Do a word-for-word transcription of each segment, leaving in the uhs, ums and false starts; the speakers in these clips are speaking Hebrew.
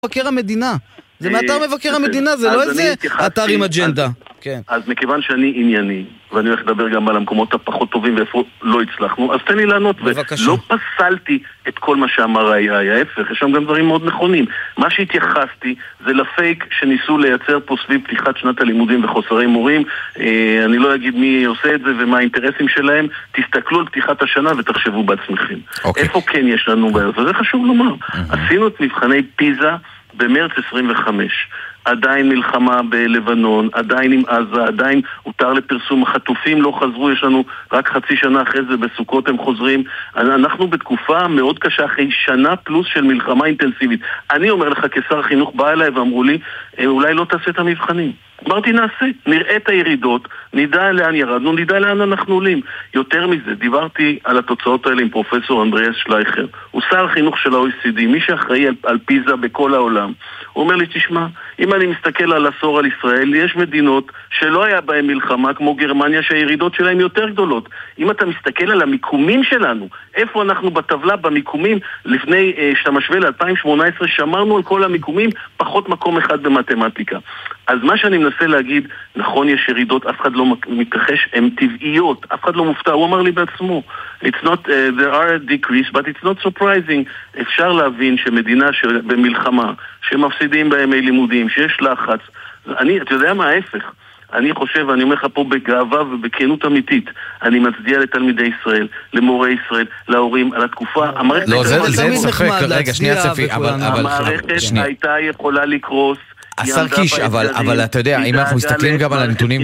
מבקר המדינה. זה מאתר מבקר המדינה, זה לא איזה אתר עם אג'נדה. אז מכיוון שאני ענייני, ואני הולך לדבר גם על המקומות הפחות טובים ואיפה לא הצלחנו, אז תן לי לענות, ולא פסלתי את כל מה שאמר היה, ההפך, יש שם גם דברים מאוד נכונים. מה שהתייחסתי זה לפייק שניסו לייצר פה סביב פתיחת שנת הלימודים וחוסרי מורים. אני לא אגיד מי עושה את זה ומה האינטרסים שלהם, תסתכלו על פתיחת השנה ותחשבו בעצמכם. איפה כן יש לנו בעיות, וזה חשוב לומר. עשינו את מבחני פיזה במרץ עשרים וחמש. עדיין מלחמה בלבנון, עדיין עם עזה, עדיין הותר לפרסום, החטופים לא חזרו, יש לנו רק חצי שנה אחרי זה, בסוכות הם חוזרים. אנחנו בתקופה מאוד קשה, אחרי שנה פלוס של מלחמה אינטנסיבית. אני אומר לך, כשר החינוך בא אליי ואמרו לי, אולי לא תעשה את המבחנים. אמרתי, נעשה, נראה את הירידות, נדע לאן ירדנו, נדע לאן אנחנו עולים. יותר מזה, דיברתי על התוצאות האלה עם פרופסור אנדריאס שלייכר. הוא שר החינוך של ה-או אי סי די, מי שאחראי על, על פיזה בכל העולם. הוא אומר לי, תשמע, אם אני מסתכל על עשור על ישראל, יש מדינות שלא היה בהן מלחמה, כמו גרמניה, שהירידות שלהן יותר גדולות. אם אתה מסתכל על המיקומים שלנו, איפה אנחנו בטבלה במיקומים, לפני אה, שאתה משווה ל-אלפיים שמונה עשרה, שמרנו על כל המיקומים, פחות מקום אחד במתמטיקה. אז מה שאני מנסה להגיד, נכון, יש ירידות, אף אחד לא מתכחש, הן טבעיות, אף אחד לא מופתע. הוא אמר לי בעצמו, it's not, uh, there are a decrease, but it's not surprising. אפשר להבין שמדינה במלחמה, שמפסידים בימי לימודים, שיש לחץ, אני, אתה יודע מה ההפך? אני חושב, אני אומר לך פה בגאווה ובכנות אמיתית, אני מצדיע לתלמידי ישראל, למורי ישראל, להורים, על התקופה. לא, זה אין ספק, רגע, שנייה צפי, אבל... המערכת הייתה יכולה לקרוס, השר קיש, אבל, אבל אתה יודע, אם אנחנו מסתכלים גם על הנתונים,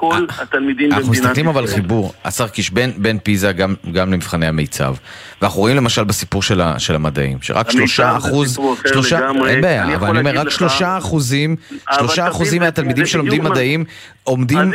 אנחנו מסתכלים אבל חיבור, השר קיש, בין פיזה גם למבחני המיצב, ואנחנו רואים למשל בסיפור של המדעים, שרק שלושה אחוז, אין בעיה, אבל אני אומר, רק שלושה אחוזים, שלושה אחוזים מהתלמידים שלומדים מדעים, עומדים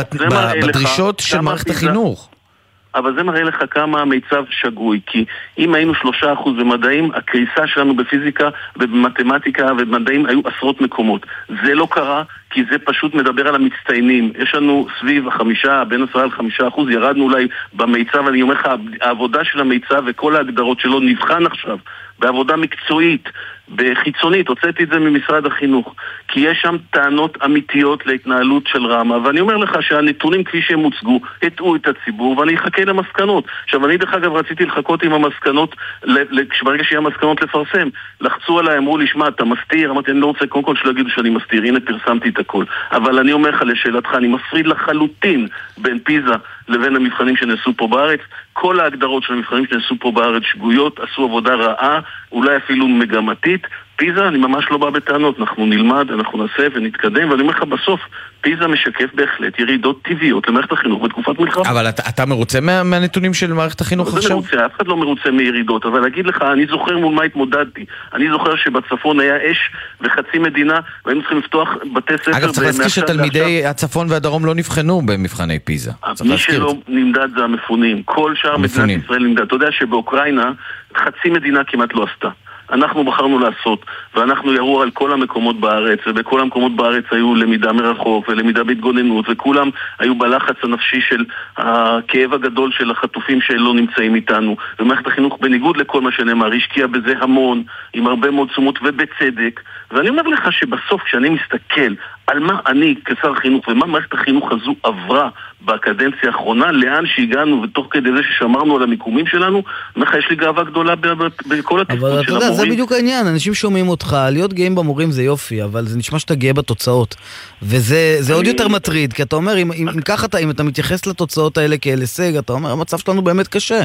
בדרישות של מערכת החינוך. אבל זה מראה לך כמה המיצב שגוי, כי אם היינו שלושה אחוז במדעים, הקריסה שלנו בפיזיקה ובמתמטיקה ובמדעים היו עשרות מקומות. זה לא קרה, כי זה פשוט מדבר על המצטיינים. יש לנו סביב החמישה, בין עשרה על חמישה אחוז, ירדנו אולי במיצב, אני אומר לך, העבודה של המיצב וכל ההגדרות שלו נבחן עכשיו, בעבודה מקצועית, בחיצונית, הוצאתי את זה ממשרד החינוך, כי יש שם טענות אמיתיות להתנהלות של רמה, ואני אומר לך שהנתונים כפי שהם מוצגו, הטעו את הציבור, ואני אחכה למסקנות. עכשיו, אני דרך אגב רציתי לחכות עם המסקנות, ברגע שיהיה מסקנות לפרסם, לחצו עליי, אמרו לי, שמע, אתה מסתיר, אמרתי, אני לא רוצה קודם כל שלא יגידו שאני מסתיר, הנה פרסמתי את הכל. אבל אני אומר לך לשאלתך, אני מפריד לחלוטין בין פיזה לבין המבחנים שנעשו פה בארץ. כל ההגדרות של המבחנים שנעשו פה בארץ שגויות, עשו עבודה רעה, אולי אפילו מגמתית. פיזה, אני ממש לא בא בטענות, אנחנו נלמד, אנחנו נעשה ונתקדם, ואני אומר לך בסוף, פיזה משקף בהחלט ירידות טבעיות למערכת החינוך בתקופת מלחמה. אבל אתה, אתה מרוצה מה, מהנתונים של מערכת החינוך עכשיו? מרוצה, אף אחד לא מרוצה מירידות, אבל להגיד לך, אני זוכר מול מה התמודדתי. אני זוכר שבצפון היה אש וחצי מדינה, והיינו צריכים לפתוח בתי ספר. אגב, צריך להזכיר שתלמידי הצפון והדרום לא נבחנו במבחני פיזה. מי שלא נמדד זה המפונים. כל שאר מדינת ישראל נמדד. אתה יודע שבאוקראינה חצי מדינה כמעט לא עשתה. אנחנו בחרנו לעשות, ואנחנו ירו על כל המקומות בארץ, ובכל המקומות בארץ היו למידה מרחוק ולמידה בהתגוננות, וכולם היו בלחץ הנפשי של הכאב הגדול של החטופים שלא נמצאים איתנו. ומערכת החינוך, בניגוד לכל מה שנאמר, השקיע בזה המון, עם הרבה מאוד תשומות ובצדק. ואני אומר לך שבסוף כשאני מסתכל על מה אני כשר חינוך ומה מערכת החינוך הזו עברה בקדנציה האחרונה, לאן שהגענו ותוך כדי זה ששמרנו על המיקומים שלנו, יש לי גאווה גדולה בכל התפקוד של המורים. אבל אתה יודע, זה בדיוק העניין, אנשים שומעים אותך, להיות גאים במורים זה יופי, אבל זה נשמע שאתה גאה בתוצאות, וזה עוד יותר מטריד, כי אתה אומר, אם ככה אתה, אם אתה מתייחס לתוצאות האלה כאל הישג, אתה אומר, המצב שלנו באמת קשה.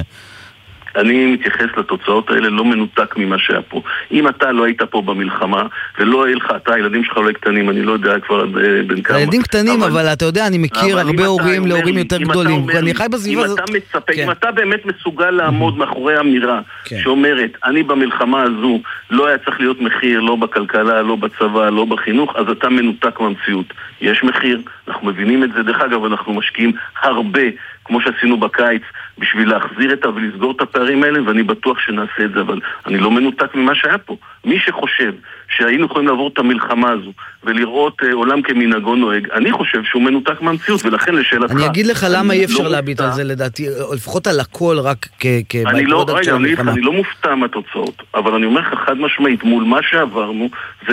אני מתייחס לתוצאות האלה לא מנותק ממה שהיה פה. אם אתה לא היית פה במלחמה, ולא היה לך, אתה, הילדים שלך לא קטנים, אני לא יודע כבר בין כמה. הילדים קטנים, אבל, אבל אתה יודע, אני מכיר הרבה הורים להורים יותר גדולים. אני חי בסביבה הזאת. אם אתה מצפה, כן. אם אתה באמת מסוגל לעמוד מאחורי אמירה, כן. שאומרת, אני במלחמה הזו, לא היה צריך להיות מחיר, לא בכלכלה, לא בצבא, לא בחינוך, אז אתה מנותק מהמציאות. יש מחיר, אנחנו מבינים את זה, דרך אגב, אנחנו משקיעים הרבה כמו שעשינו בקיץ, בשביל להחזיר את ולסגור את הפערים האלה, ואני בטוח שנעשה את זה, אבל אני לא מנותק ממה שהיה פה. מי שחושב שהיינו יכולים לעבור את המלחמה הזו, ולראות אה, עולם כמנהגו נוהג, אני חושב שהוא מנותק מהמציאות, ולכן לשאלתך... אני אגיד לך למה אי אפשר להביט על זה לדעתי, או לפחות על הכל רק כ... אני לא, רגע, אני לא מופתע מהתוצאות, אבל אני אומר לך חד משמעית, מול מה שעברנו, זה